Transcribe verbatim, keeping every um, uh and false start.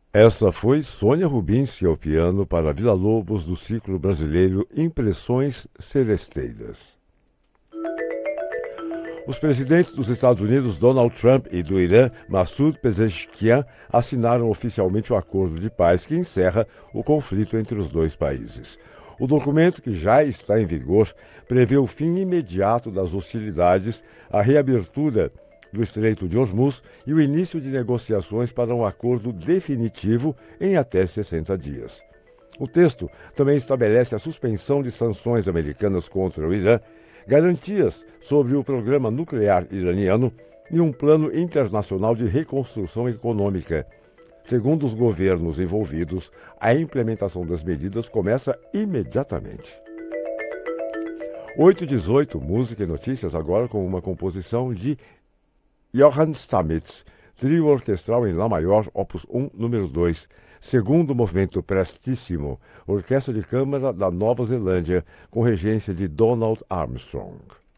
Essa foi Sônia Rubinski ao piano para Vila Lobos do ciclo brasileiro Impressões Celesteiras. Os presidentes dos Estados Unidos, Donald Trump, e do Irã, Massoud Pezeshkian, assinaram oficialmente o acordo de paz que encerra o conflito entre os dois países. O documento, que já está em vigor, prevê o fim imediato das hostilidades, a reabertura do Estreito de Hormuz e o início de negociações para um acordo definitivo em até sessenta dias. O texto também estabelece a suspensão de sanções americanas contra o Irã, garantias sobre o programa nuclear iraniano e um plano internacional de reconstrução econômica. Segundo os governos envolvidos, a implementação das medidas começa imediatamente. oito e dezoito, música e notícias agora com uma composição de Johann Stamitz, trio orquestral em Lá maior, opus um, número dois, segundo movimento Prestissimo, orquestra de câmara da Nova Zelândia, com regência de Donald Armstrong.